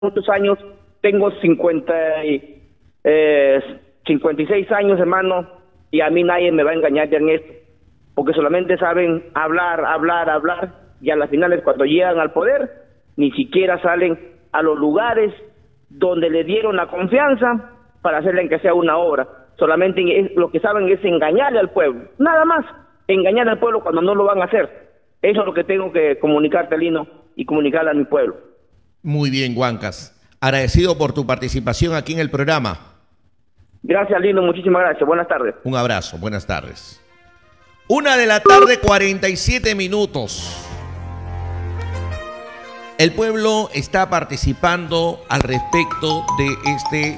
muchos años, tengo 56 años, hermano, y a mí nadie me va a engañar ya en esto, porque solamente saben hablar, y a las finales cuando llegan al poder, ni siquiera salen a los lugares donde le dieron la confianza para hacerle que sea una obra. Solamente lo que saben es engañarle al pueblo, nada más, engañar al pueblo cuando no lo van a hacer. Eso es lo que tengo que comunicarte, Lino, y comunicarle a mi pueblo. Muy bien, Huancas. Agradecido por tu participación aquí en el programa. Gracias, Lino, muchísimas gracias. Buenas tardes. Un abrazo, buenas tardes. 1:47 p.m. El pueblo está participando al respecto de este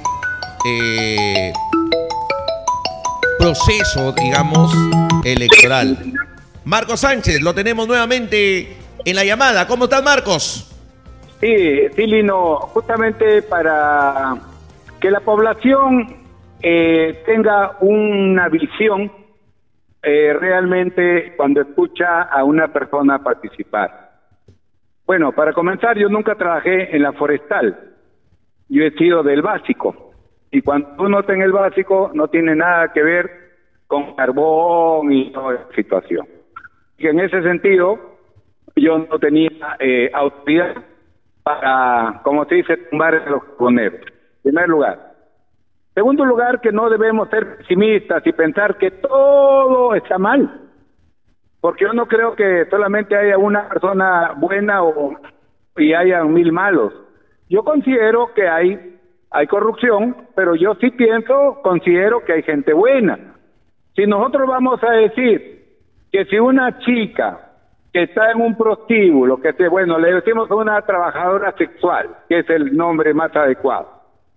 proceso, digamos, electoral. Marcos Sánchez, lo tenemos nuevamente en la llamada. ¿Cómo estás, Marcos? Sí, Lino, justamente para que la población tenga una visión realmente cuando escucha a una persona participar. Bueno, para comenzar, yo nunca trabajé en la forestal, yo he sido del básico, y cuando uno está en el básico no tiene nada que ver con carbón y toda esa situación. Y en ese sentido, yo no tenía autoridad para, como se dice, tumbar a los carboneros, en primer lugar. Segundo lugar, que no debemos ser pesimistas y pensar que todo está mal, porque yo no creo que solamente haya una persona buena y haya 1000 malos. Yo considero que hay corrupción, pero yo sí considero que hay gente buena. Si nosotros vamos a decir que si una chica que está en un prostíbulo, le decimos a una trabajadora sexual, que es el nombre más adecuado,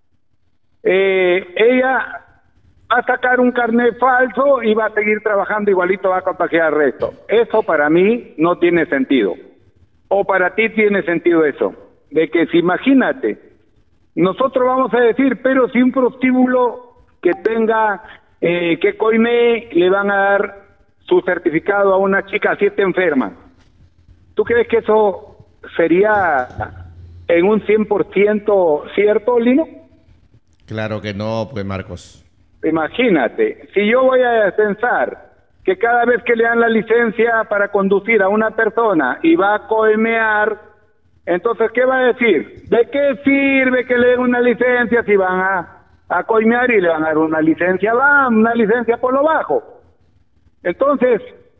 ella va a sacar un carnet falso y va a seguir trabajando igualito, va a contagiar al resto. Eso para mí no tiene sentido. O para ti tiene sentido eso. De que si imagínate, nosotros vamos a decir, pero si un prostíbulo que tenga, que coime, le van a dar su certificado a una chica así está enferma. ¿Tú crees que eso sería en un 100% cierto, Lino? Claro que no, pues, Marcos. Imagínate, si yo voy a pensar que cada vez que le dan la licencia para conducir a una persona y va a coimear, entonces, ¿qué va a decir? ¿De qué sirve que le den una licencia si van a coimear y le van a dar una licencia por lo bajo? Entonces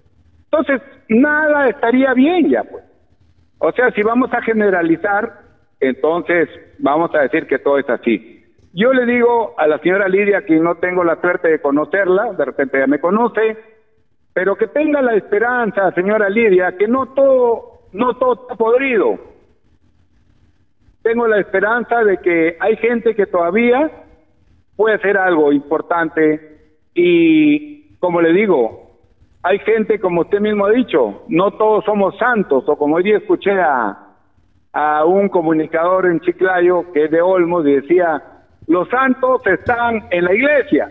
nada estaría bien ya, pues. O sea, si vamos a generalizar, entonces vamos a decir que todo es así. Yo le digo a la señora Lidia, que no tengo la suerte de conocerla, de repente ella me conoce, pero que tenga la esperanza, señora Lidia, que no todo está podrido. Tengo la esperanza de que hay gente que todavía puede hacer algo importante y, como le digo, hay gente, como usted mismo ha dicho, no todos somos santos, o como hoy día escuché a un comunicador en Chiclayo, que es de Olmos, y decía, los santos están en la iglesia,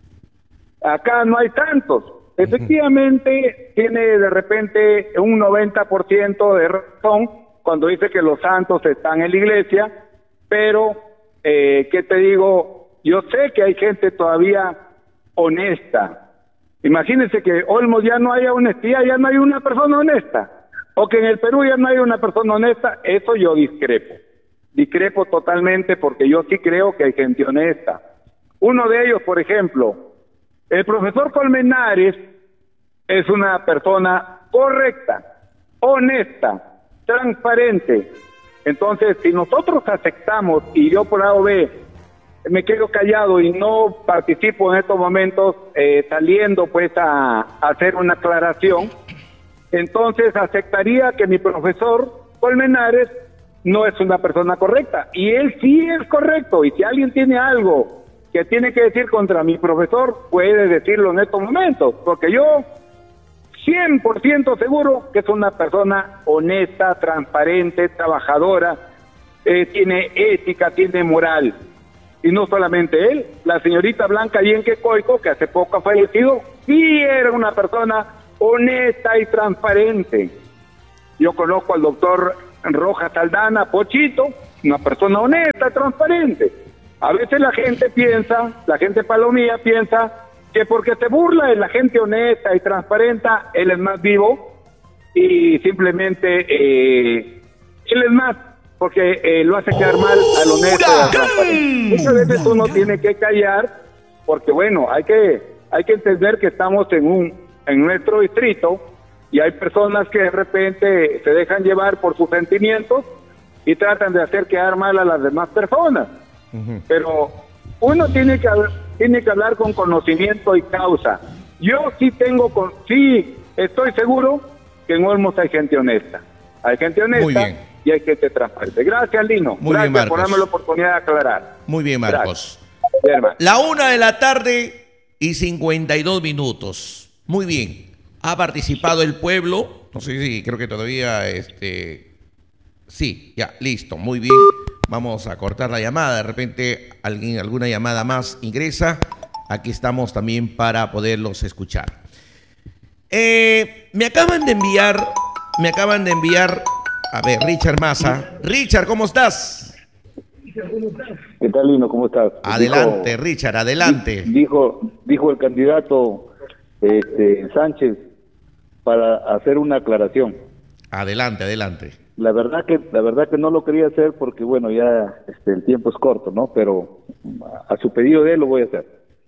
acá no hay santos. Efectivamente, tiene de repente un 90% de razón cuando dice que los santos están en la iglesia, pero, ¿qué te digo? Yo sé que hay gente todavía honesta. Imagínense que Olmos ya no haya honestidad, ya no hay una persona honesta, o que en el Perú ya no hay una persona honesta. Eso yo discrepo totalmente, porque yo sí creo que hay gente honesta. Uno de ellos, por ejemplo, el profesor Colmenares es una persona correcta, honesta, transparente. Entonces, si nosotros aceptamos, y yo por A o B me quedo callado y no participo en estos momentos saliendo pues a hacer una aclaración, entonces aceptaría que mi profesor Colmenares no es una persona correcta, y él sí es correcto, y si alguien tiene algo que tiene que decir contra mi profesor, puede decirlo en estos momentos, porque yo 100% seguro que es una persona honesta, transparente, trabajadora, tiene ética, tiene moral. Y no solamente él, la señorita Blanca Yenque Coico, que hace poco ha fallecido, sí era una persona honesta y transparente. Yo conozco al doctor Rojas Aldana, Pochito, una persona honesta, transparente. A veces la gente palomía piensa que porque se burla de la gente honesta y transparente, él es más vivo y simplemente él es más, porque lo hace quedar mal al honesto y al transparente. Muchas veces uno tiene que callar, porque bueno, hay que entender que estamos en nuestro distrito y hay personas que de repente se dejan llevar por sus sentimientos y tratan de hacer quedar mal a las demás personas. Pero uno tiene que hablar con conocimiento y causa. Yo sí estoy seguro que en Olmos hay gente honesta. Hay gente honesta y hay gente transparente. Gracias, Lino. Muy bien, Gracias por Marcos. darme la oportunidad de aclarar. Muy bien, Marcos. Bien, hermano. La 1:52 p.m. Muy bien. Ha participado el pueblo. No sé si creo que todavía sí, ya, listo, muy bien. Vamos a cortar la llamada. De repente alguna llamada más ingresa. Aquí estamos también para poderlos escuchar. Me acaban de enviar, a ver, Richard Maza. Richard, ¿cómo estás? ¿Qué tal, Lino? ¿Cómo estás? Adelante, Richard, adelante. Dijo el candidato Sánchez para hacer una aclaración. Adelante. La verdad que no lo quería hacer porque, bueno, ya el tiempo es corto, ¿no? Pero a su pedido de él lo voy a hacer.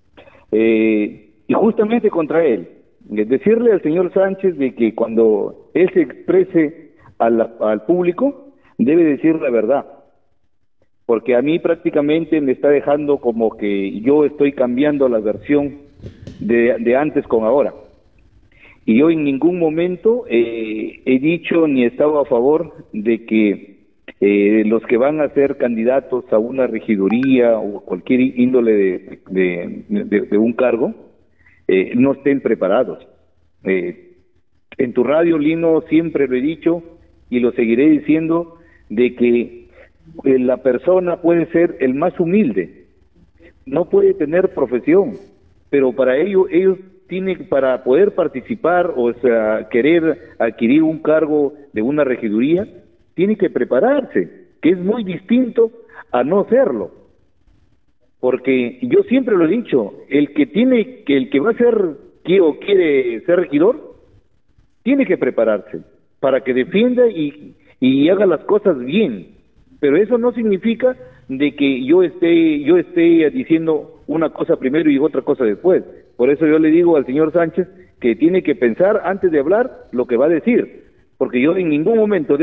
Y justamente contra él, decirle al señor Sánchez de que cuando él se exprese al público, debe decir la verdad. Porque a mí prácticamente me está dejando como que yo estoy cambiando la versión de antes con ahora. Y yo en ningún momento he dicho ni he estado a favor de que los que van a ser candidatos a una regiduría o cualquier índole de un cargo no estén preparados. En tu radio, Lino, siempre lo he dicho y lo seguiré diciendo, de que la persona puede ser el más humilde, no puede tener profesión, pero para ellos para poder participar, o sea, querer adquirir un cargo de una regiduría, tiene que prepararse, que es muy distinto a no hacerlo. Porque yo siempre lo he dicho, el que va a ser o quiere ser regidor, tiene que prepararse para que defienda y haga las cosas bien. Pero eso no significa de que yo esté diciendo una cosa primero y otra cosa después. Por eso yo le digo al señor Sánchez que tiene que pensar antes de hablar lo que va a decir, porque yo en ningún momento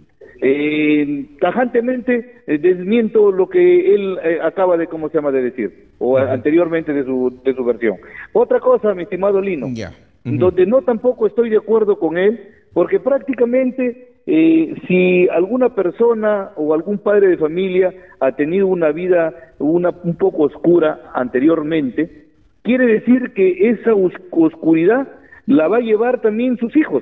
tajantemente desmiento lo que él acaba de decir, o anteriormente de su versión. Otra cosa, mi estimado Lino, donde no tampoco estoy de acuerdo con él, porque prácticamente si alguna persona o algún padre de familia ha tenido una vida un poco oscura anteriormente, quiere decir que esa oscuridad la va a llevar también sus hijos.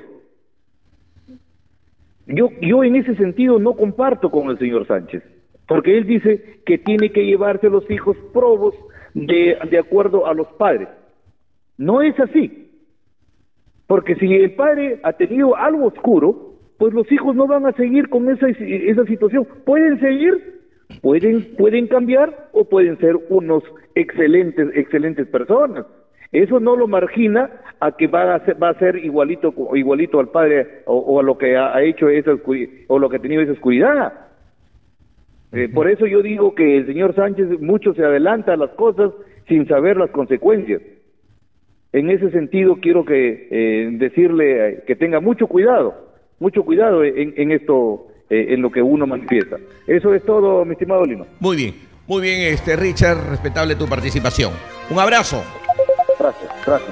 Yo en ese sentido no comparto con el señor Sánchez, porque él dice que tiene que llevarse los hijos probos de acuerdo a los padres. No es así, porque si el padre ha tenido algo oscuro, pues los hijos no van a seguir con esa situación. Pueden seguir, pueden cambiar, o pueden ser unos excelentes personas. Eso no lo margina a que va a ser igualito al padre o a lo que ha hecho o lo que ha tenido esa oscuridad. Por eso yo digo que el señor Sánchez mucho se adelanta a las cosas sin saber las consecuencias. En ese sentido quiero decirle que tenga mucho cuidado en esto, en lo que uno manifiesta. Eso es todo, mi estimado Lino. Muy bien, Richard, respetable tu participación. Un abrazo. Gracias.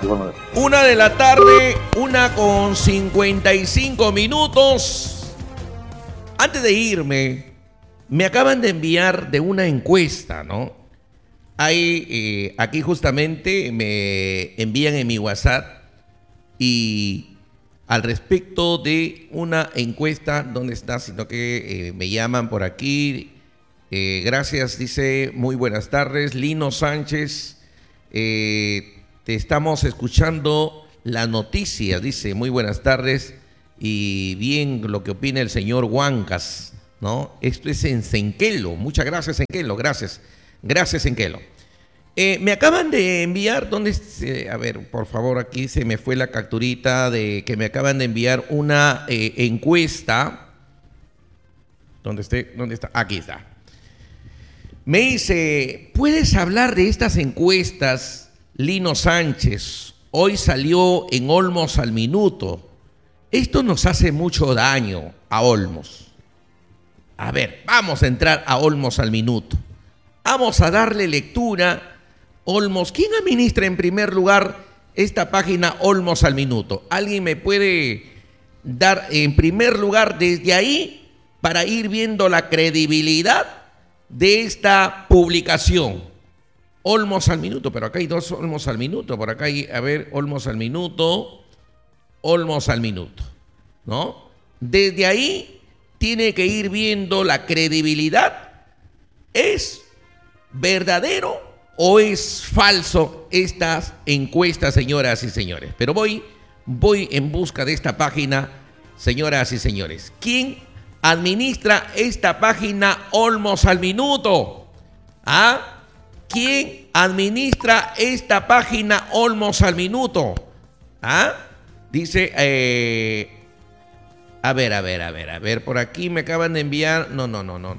1:55 p.m. Antes de irme, me acaban de enviar de una encuesta, ¿no? Aquí justamente me envían en mi WhatsApp y al respecto de una encuesta, ¿dónde está? Sino que me llaman por aquí. Gracias, dice, muy buenas tardes, Lino Sánchez. Te estamos escuchando la noticia, dice, muy buenas tardes. Y bien lo que opina el señor Huancas. ¿no? Esto es en Senquelo. Muchas gracias, Senquelo. Gracias. Gracias, Senquelo. Me acaban de enviar, a ver, por favor, aquí se me fue la capturita de que me acaban de enviar una encuesta. ¿Dónde está? Aquí está. Me dice, ¿puedes hablar de estas encuestas, Lino Sánchez? Hoy salió en Olmos al Minuto. Esto nos hace mucho daño a Olmos. A ver, vamos a entrar a Olmos al Minuto. Vamos a darle lectura. Olmos, ¿quién administra en primer lugar esta página Olmos al Minuto? ¿Alguien me puede dar en primer lugar desde ahí para ir viendo la credibilidad de esta publicación? Olmos al Minuto, pero acá hay dos Olmos al Minuto, por acá hay, a ver, Olmos al Minuto, ¿no? Desde ahí tiene que ir viendo la credibilidad. ¿Es verdadero o es falso estas encuestas, señoras y señores? Pero voy en busca de esta página, señoras y señores. ¿Quién administra esta página Olmos al Minuto? ¿Ah? ¿Quién administra esta página Olmos al Minuto? ¿Ah? Dice, a ver, por aquí me acaban de enviar, no.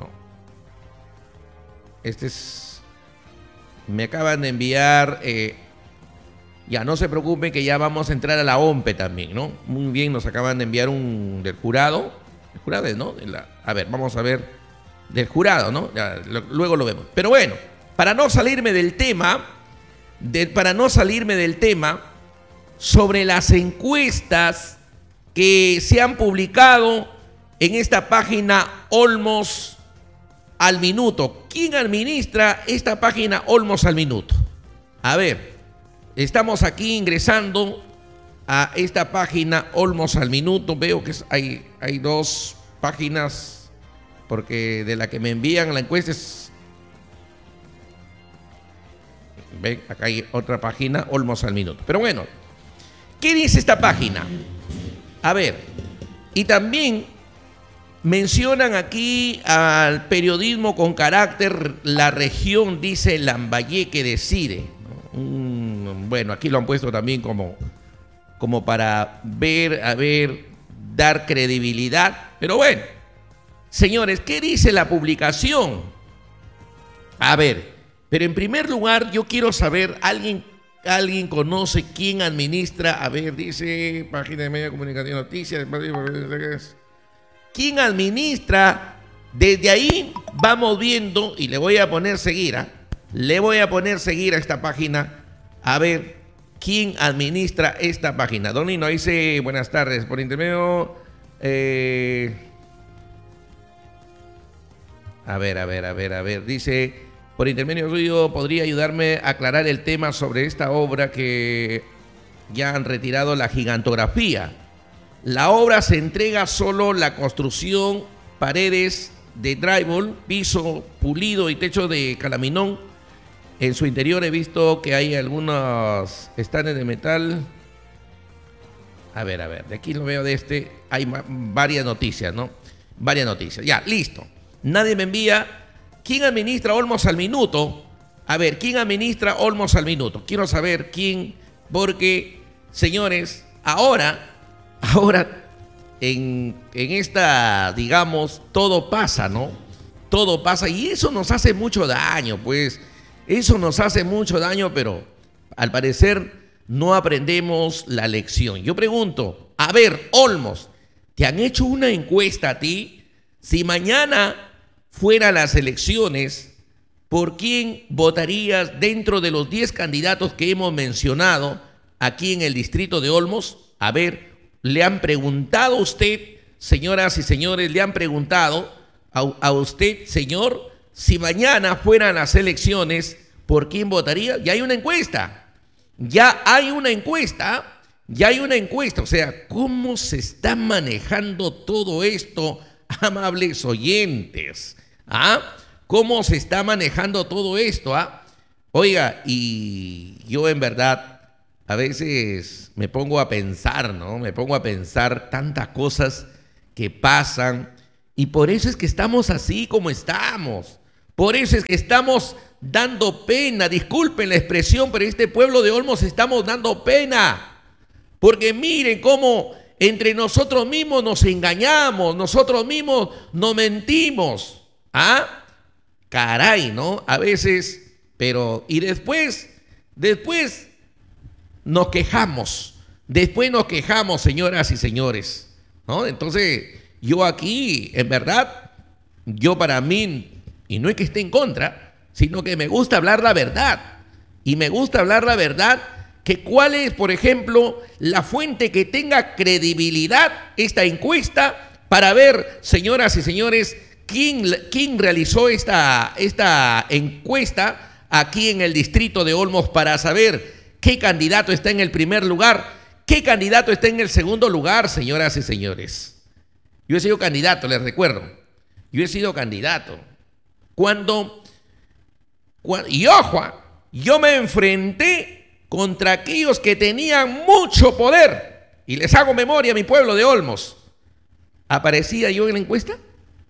Me acaban de enviar, ya no se preocupen que ya vamos a entrar a la OMPE también, ¿no? Muy bien, nos acaban de enviar un del jurado, ¿no? A ver, vamos a ver, del jurado, ¿no? Ya, luego lo vemos. Pero bueno, para no salirme del tema, sobre las encuestas que se han publicado en esta página Olmos al Minuto. ¿Quién administra esta página Olmos al Minuto? A ver, estamos aquí ingresando a esta página Olmos al Minuto. Veo que hay dos páginas, porque de la que me envían la encuesta es... Ven, acá hay otra página, Olmos al Minuto. Pero bueno, ¿qué dice esta página? A ver, y también mencionan aquí al periodismo con carácter, la región, dice Lambayeque decide. Bueno, aquí lo han puesto también como para ver, a ver, dar credibilidad. Pero bueno, señores, ¿qué dice la publicación? A ver, pero en primer lugar yo quiero saber, ¿alguien conoce quién administra? A ver, dice página de medio de comunicación, noticias. ¿Quién administra? Desde ahí vamos viendo, y le voy a poner seguir, le voy a poner seguir a esta página, a ver quién administra esta página. Don Lino dice, buenas tardes, por intermedio, a ver, dice, por intermedio suyo, ¿podría ayudarme a aclarar el tema sobre esta obra que ya han retirado la gigantografía? La obra se entrega solo la construcción, paredes de drywall, piso pulido y techo de calaminón. En su interior he visto que hay algunos estantes de metal. A ver, de aquí lo veo hay varias noticias, ¿no? Varias noticias. Ya, listo. Nadie me envía. ¿Quién administra Olmos al Minuto? A ver, ¿quién administra Olmos al Minuto? Quiero saber quién, porque, señores, ahora en esta, digamos, todo pasa, ¿no? Todo pasa y eso nos hace mucho daño, pues. Eso nos hace mucho daño, pero al parecer no aprendemos la lección. Yo pregunto, a ver, Olmos, ¿te han hecho una encuesta a ti? Si mañana fueran las elecciones, ¿por quién votarías dentro de los 10 candidatos que hemos mencionado aquí en el distrito de Olmos? A ver, ¿le han preguntado a usted, señoras y señores, le han preguntado a usted, señor, si mañana fueran las elecciones, ¿por quién votaría? Ya hay una encuesta. O sea, ¿cómo se está manejando todo esto, amables oyentes? ¿Cómo se está manejando todo esto? Oiga, y yo en verdad a veces me pongo a pensar, ¿no? Me pongo a pensar tantas cosas que pasan Y por eso es que estamos así como estamos. Por eso es que estamos dando pena. Disculpen la expresión, pero este pueblo de Olmos estamos dando pena. Porque miren cómo entre nosotros mismos nos engañamos, nosotros mismos nos mentimos. ¿Ah? Caray, ¿no? A veces, pero y después nos quejamos. Después nos quejamos, señoras y señores, ¿no? Entonces, yo aquí, en verdad, yo para mí, y no es que esté en contra, sino que me gusta hablar la verdad. Y me gusta hablar la verdad, que cuál es, por ejemplo, la fuente que tenga credibilidad esta encuesta para ver, señoras y señores, quién realizó esta encuesta aquí en el distrito de Olmos para saber qué candidato está en el primer lugar, qué candidato está en el segundo lugar, señoras y señores. Yo he sido candidato, les recuerdo. Yo he sido candidato. Y ojo, yo me enfrenté contra aquellos que tenían mucho poder. Y les hago memoria a mi pueblo de Olmos. ¿Aparecía yo en la encuesta?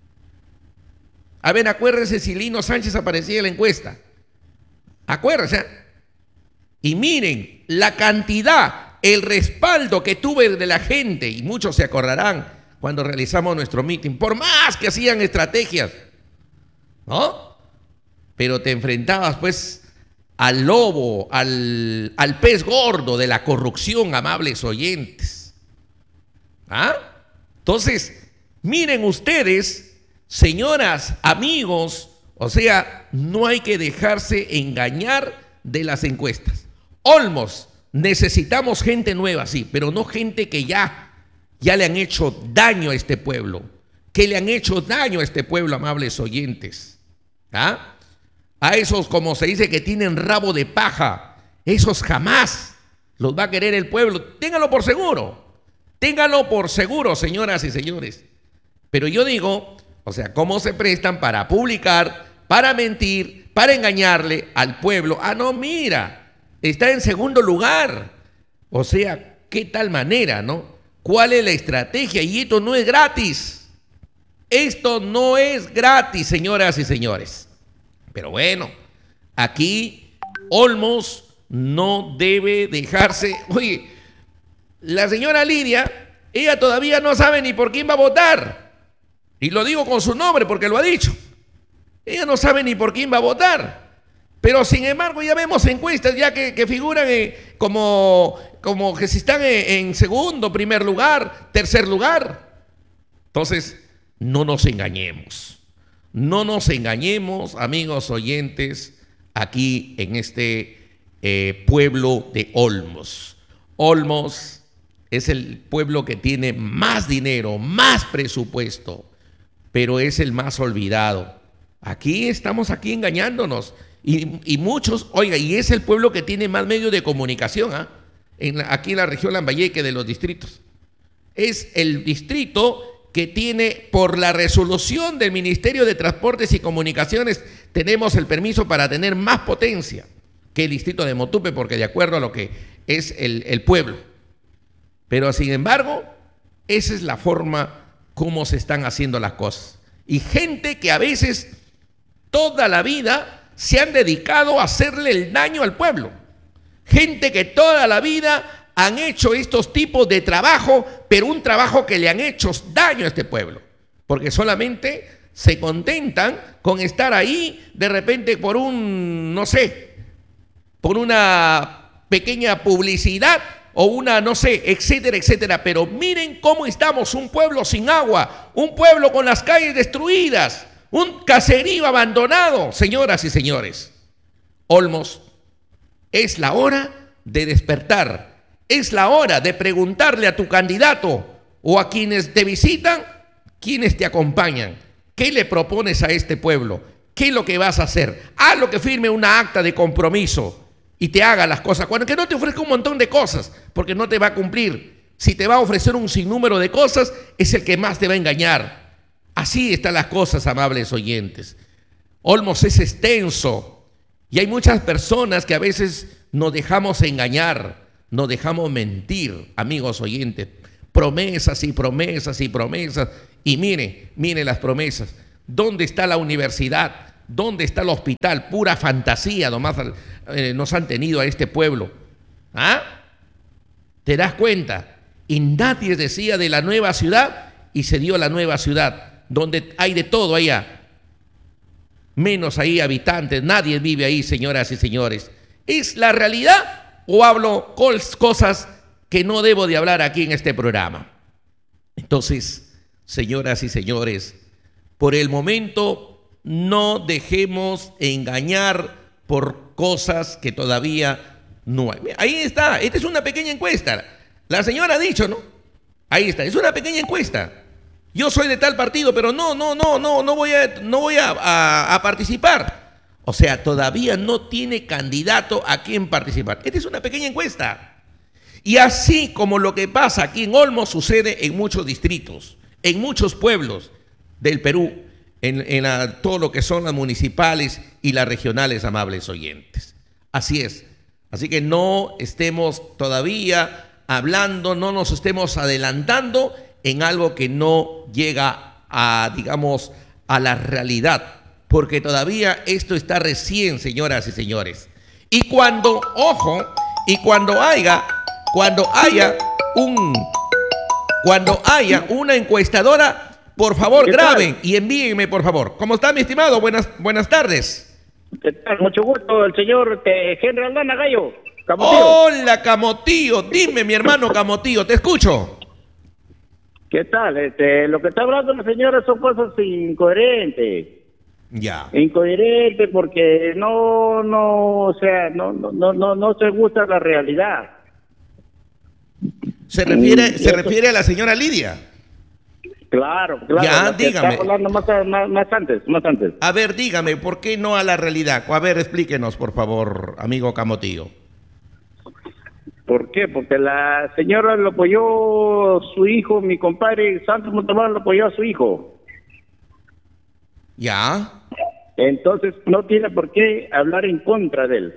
A ver, acuérdense si Lino Sánchez aparecía en la encuesta. Acuérdense. Y miren la cantidad, el respaldo que tuve de la gente, y muchos se acordarán cuando realizamos nuestro meeting, por más que hacían estrategias, ¿no? Pero te enfrentabas pues al lobo, al pez gordo de la corrupción, amables oyentes. ¿Ah? Entonces, miren ustedes, señoras, amigos, o sea, no hay que dejarse engañar de las encuestas. Olmos, necesitamos gente nueva, sí, pero no gente que ya le han hecho daño a este pueblo, que le han hecho daño a este pueblo, amables oyentes. ¿Ah? A esos, como se dice, que tienen rabo de paja, esos jamás los va a querer el pueblo. Ténganlo por seguro, señoras y señores. Pero yo digo, o sea, ¿cómo se prestan para publicar, para mentir, para engañarle al pueblo? Ah, no, mira, está en segundo lugar. O sea, ¿qué tal manera, no? ¿Cuál es la estrategia? Y esto no es gratis. Esto no es gratis, señoras y señores. Pero bueno, aquí Olmos no debe dejarse. Oye, la señora Lidia, ella todavía no sabe ni por quién va a votar. Y lo digo con su nombre porque lo ha dicho. Ella no sabe ni por quién va a votar. Pero sin embargo ya vemos encuestas ya que figuran como que si están en segundo, primer lugar, tercer lugar. Entonces, no nos engañemos. No nos engañemos, amigos oyentes, aquí en este pueblo de Olmos. Olmos es el pueblo que tiene más dinero, más presupuesto, pero es el más olvidado. Aquí estamos engañándonos. Y muchos, oiga, y es el pueblo que tiene más medios de comunicación, aquí en la región Lambayeque de los distritos. Es el distrito que tiene, por la resolución del Ministerio de Transportes y Comunicaciones, tenemos el permiso para tener más potencia que el distrito de Motupe, porque de acuerdo a lo que es el pueblo. Pero sin embargo, esa es la forma como se están haciendo las cosas. Y gente que a veces toda la vida se han dedicado a hacerle el daño al pueblo. Gente que toda la vida han hecho estos tipos de trabajo, pero un trabajo que le han hecho daño a este pueblo, porque solamente se contentan con estar ahí de repente por por una pequeña publicidad o una, etcétera, etcétera. Pero miren cómo estamos, un pueblo sin agua, un pueblo con las calles destruidas, un caserío abandonado, señoras y señores. Olmos, es la hora de despertar. Es la hora de preguntarle a tu candidato o a quienes te visitan, quienes te acompañan, ¿qué le propones a este pueblo? ¿Qué es lo que vas a hacer? Haz lo que firme una acta de compromiso y te haga las cosas. Cuando que no te ofrezca un montón de cosas, porque no te va a cumplir. Si te va a ofrecer un sinnúmero de cosas, es el que más te va a engañar. Así están las cosas, amables oyentes. Olmos es extenso y hay muchas personas que a veces nos dejamos engañar. Nos dejamos mentir, amigos oyentes, promesas y promesas y promesas, Y mire las promesas. ¿Dónde está la universidad? ¿Dónde está el hospital? Pura fantasía nomás nos han tenido a este pueblo. ¿Ah? ¿Te das cuenta? Y nadie decía de la nueva ciudad y se dio la nueva ciudad, donde hay de todo allá. Menos ahí habitantes, nadie vive ahí, señoras y señores. ¿Es la realidad o hablo cosas que no debo de hablar aquí en este programa? Entonces, señoras y señores, por el momento no dejemos engañar por cosas que todavía no hay. Ahí está, esta es una pequeña encuesta. La señora ha dicho, ¿no? Ahí está, es una pequeña encuesta. Yo soy de tal partido, pero no voy a participar. O sea, todavía no tiene candidato a quien participar. Esta es una pequeña encuesta. Y así como lo que pasa aquí en Olmos sucede en muchos distritos, en muchos pueblos del Perú, en todo lo que son las municipales y las regionales, amables oyentes. Así es. Así que no estemos todavía hablando, no nos estemos adelantando en algo que no llega a, digamos, a la realidad, porque todavía esto está recién, señoras y señores. Y cuando haya una encuestadora, por favor, graben y envíenme, por favor. ¿Cómo está, mi estimado? Buenas tardes. ¿Qué tal? Mucho gusto, el señor Henry Aldana Gallo. Camotío. Hola, Camotío. Dime, mi hermano Camotío, te escucho. ¿Qué tal? Lo que está hablando la señora son cosas incoherentes. Ya. Incoherente porque no se gusta la realidad. ¿Se refiere a la señora Lidia? Claro. Ya, dígame. Está hablando más antes. A ver, dígame, ¿por qué no a la realidad? A ver, explíquenos, por favor, amigo Camotío. ¿Por qué? Porque la señora lo apoyó su hijo, mi compadre Santos Montalbán lo apoyó a su hijo. Ya. Entonces no tiene por qué hablar en contra de él.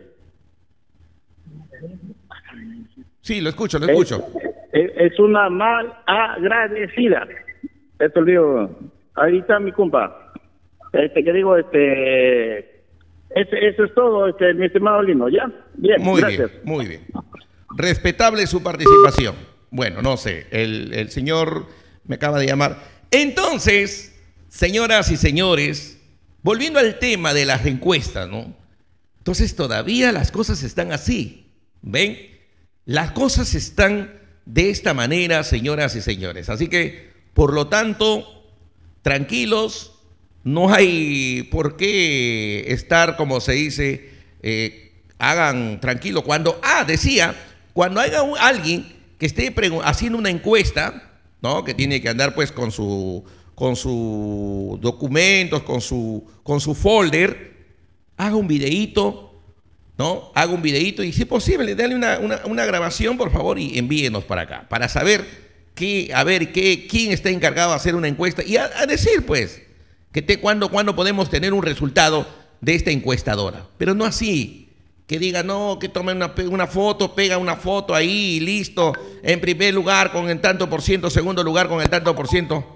Sí, lo escucho. Es una mal agradecida. Esto lo digo. Ahí está mi compa. Que digo, eso es todo, mi estimado Lino, ¿ya? Bien, gracias. Muy bien. Respetable su participación. Bueno, no sé, el señor me acaba de llamar. Entonces, señoras y señores, volviendo al tema de las encuestas, ¿no? Entonces todavía las cosas están así, ¿ven? Las cosas están de esta manera, señoras y señores. Así que, por lo tanto, tranquilos, no hay por qué estar, como se dice, hagan tranquilo. Cuando haya alguien que esté haciendo una encuesta, ¿no? Que tiene que andar pues con sus documentos, con su folder, haga un videíto, ¿no? Haga un videíto y si es posible, dale una grabación, por favor, y envíenos para acá, para saber quién está encargado de hacer una encuesta y a decir pues cuándo podemos tener un resultado de esta encuestadora. Pero no así, que diga, no, que tome una foto, pega una foto ahí y listo, en primer lugar con el tanto por ciento, segundo lugar con el tanto por ciento.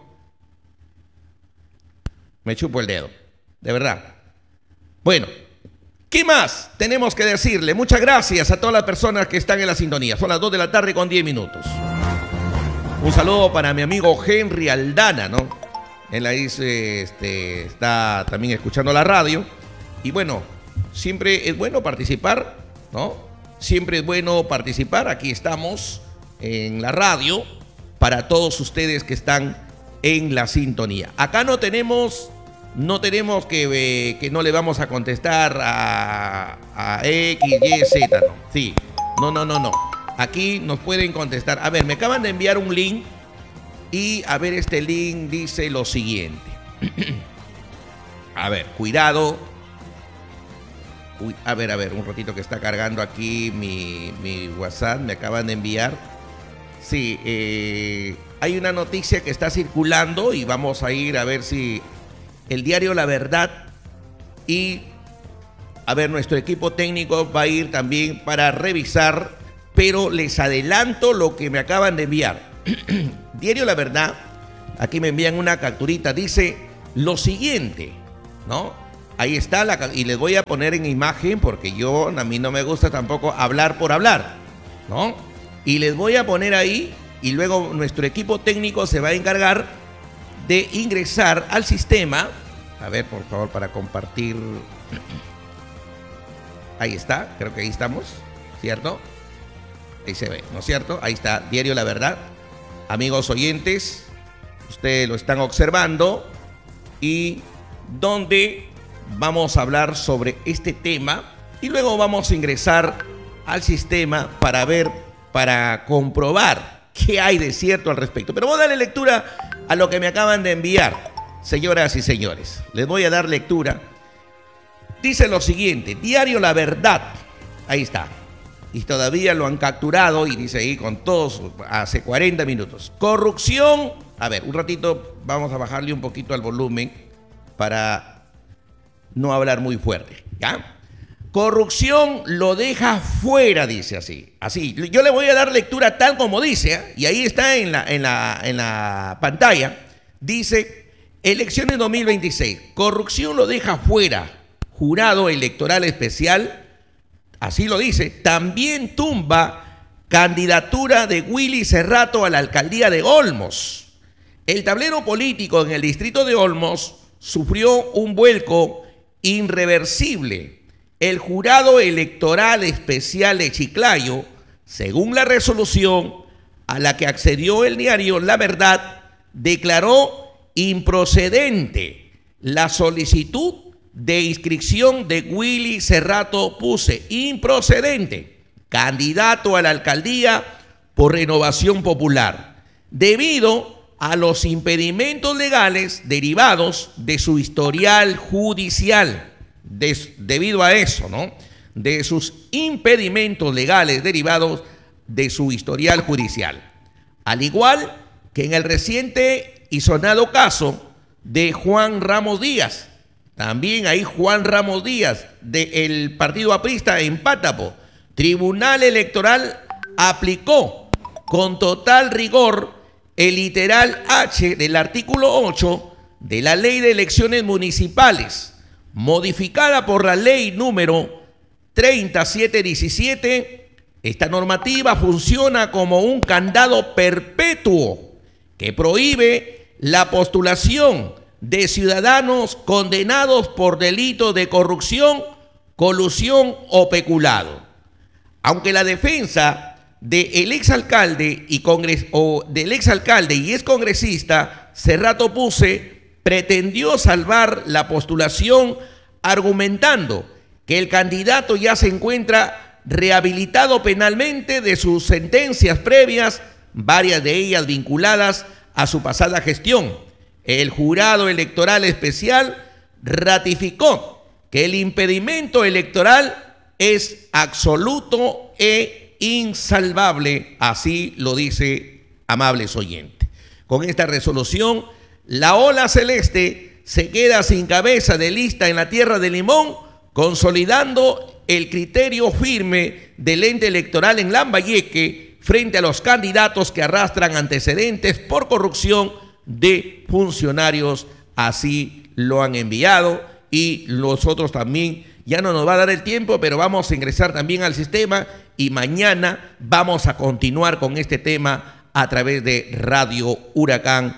Me chupo el dedo, de verdad. Bueno, ¿qué más tenemos que decirle? Muchas gracias a todas las personas que están en la sintonía. Son las 2 de la tarde con 10 minutos. Un saludo para mi amigo Henry Aldana, ¿no? Él ahí está también escuchando la radio. Y bueno, siempre es bueno participar, ¿no? Siempre es bueno participar. Aquí estamos en la radio para todos ustedes que están en la sintonía. Acá no tenemos que no le vamos a contestar a X, Y, Z, ¿no? Sí, no. Aquí nos pueden contestar. A ver, me acaban de enviar un link y a ver, este link dice lo siguiente. A ver, cuidado. Uy, a ver, un ratito que está cargando aquí mi WhatsApp, me acaban de enviar. Sí, hay una noticia que está circulando y vamos a ir a ver si el diario La Verdad y, a ver, nuestro equipo técnico va a ir también para revisar, pero les adelanto lo que me acaban de enviar. Diario La Verdad Aquí me envían una capturita, dice lo siguiente, ¿no? Ahí está, y les voy a poner en imagen porque a mí no me gusta tampoco hablar por hablar, ¿no? Y les voy a poner ahí y luego nuestro equipo técnico se va a encargar de ingresar al sistema. A ver, por favor, para compartir. Ahí está, creo que ahí estamos, ¿cierto? Ahí se ve, ¿no es cierto? Ahí está, Diario La Verdad. Amigos oyentes, ustedes lo están observando y donde vamos a hablar sobre este tema y luego vamos a ingresar al sistema para comprobar qué hay de cierto al respecto. Pero voy a darle lectura a lo que me acaban de enviar, señoras y señores. Les voy a dar lectura. Dice lo siguiente, Diario La Verdad. Ahí está. Y todavía lo han capturado y dice ahí con todos hace 40 minutos. Corrupción. A ver, un ratito vamos a bajarle un poquito al volumen para no hablar muy fuerte, ¿ya? Corrupción lo deja fuera, dice así. Así, yo le voy a dar lectura tal como dice, ¿eh? Y ahí está en la pantalla. Dice, elecciones 2026, corrupción lo deja fuera. Jurado electoral especial, así lo dice, también tumba candidatura de Willy Cerrato a la alcaldía de Olmos. El tablero político en el distrito de Olmos sufrió un vuelco irreversible. El jurado electoral especial de Chiclayo, según la resolución a la que accedió el diario La Verdad, declaró improcedente la solicitud de inscripción de Willy Cerrato Puse, improcedente, candidato a la alcaldía por Renovación Popular, debido a los impedimentos legales derivados de su historial judicial. Debido a eso, ¿no? De sus impedimentos legales derivados de su historial judicial. Al igual que en el reciente y sonado caso de Juan Ramos Díaz. También ahí Juan Ramos Díaz, del partido aprista en Pátapo. Tribunal Electoral aplicó con total rigor el literal H del artículo 8 de la Ley de Elecciones Municipales, modificada por la Ley número 3717. Esta normativa funciona como un candado perpetuo que prohíbe la postulación de ciudadanos condenados por delitos de corrupción, colusión o peculado. Aunque la defensa del exalcalde y ex congresista Cerrato Puse pretendió salvar la postulación argumentando que el candidato ya se encuentra rehabilitado penalmente de sus sentencias previas, varias de ellas vinculadas a su pasada gestión. El jurado electoral especial ratificó que el impedimento electoral es absoluto e insalvable, así lo dice, amables oyentes. Con esta resolución, la ola celeste se queda sin cabeza de lista en la tierra de Limón, consolidando el criterio firme del ente electoral en Lambayeque frente a los candidatos que arrastran antecedentes por corrupción de funcionarios. Así lo han enviado y nosotros también, ya no nos va a dar el tiempo, pero vamos a ingresar también al sistema y mañana vamos a continuar con este tema a través de Radio Huracán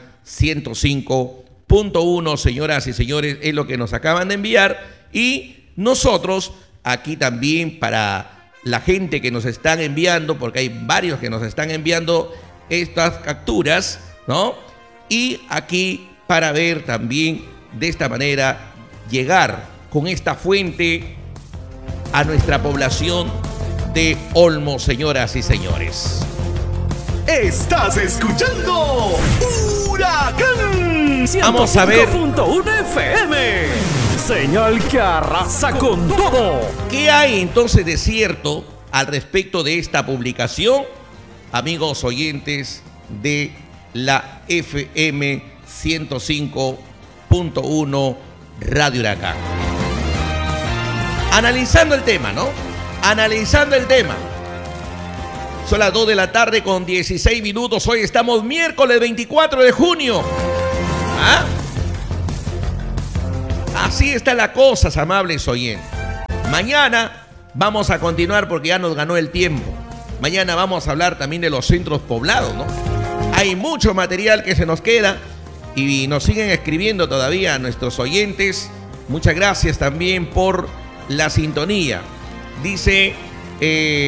105.1, señoras y señores, es lo que nos acaban de enviar. Y nosotros aquí también, para la gente que nos están enviando, porque hay varios que nos están enviando estas capturas, ¿no? Y aquí para ver también de esta manera llegar con esta fuente a nuestra población de Olmos, señoras y señores. Estás escuchando Huracán 105.1 FM. Señal que arrasa con todo. ¿Qué hay entonces de cierto al respecto de esta publicación, amigos oyentes de la FM 105.1 Radio Huracán? Analizando el tema, ¿no? Analizando el tema. Son las 2 de la tarde con 16 minutos. Hoy estamos miércoles 24 de junio ¿Ah? Así está la cosa, amables oyentes. Mañana vamos a continuar porque ya nos ganó el tiempo. Mañana vamos a hablar también de los centros poblados, ¿no? Hay mucho material que se nos queda y nos siguen escribiendo todavía nuestros oyentes. Muchas gracias también por la sintonía. Dice...